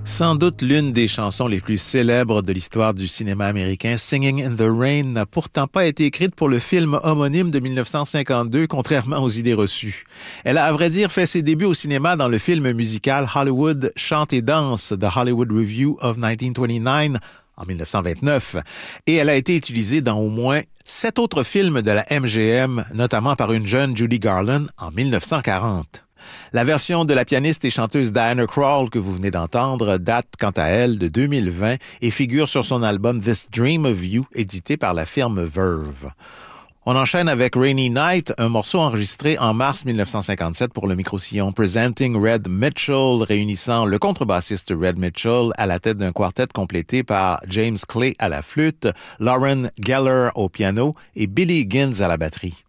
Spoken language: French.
Sans doute l'une des chansons les plus célèbres de l'histoire du cinéma américain, Singing in the Rain, n'a pourtant pas été écrite pour le film homonyme de 1952, contrairement aux idées reçues. Elle a, à vrai dire, fait ses débuts au cinéma dans le film musical Hollywood Chante et Danse, The Hollywood Review of 1929, en 1929, et elle a été utilisée dans au moins 7 autres films de la MGM, notamment par une jeune Judy Garland en 1940. La version de la pianiste et chanteuse Diana Krall que vous venez d'entendre date quant à elle de 2020 et figure sur son album This Dream of You, édité par la firme Verve. On enchaîne avec Rainy Night, un morceau enregistré en mars 1957 pour le micro-sillon Presenting Red Mitchell, réunissant le contrebassiste Red Mitchell à la tête d'un quartet complété par James Clay à la flûte, Lauren Geller au piano et Billy Higgins à la batterie.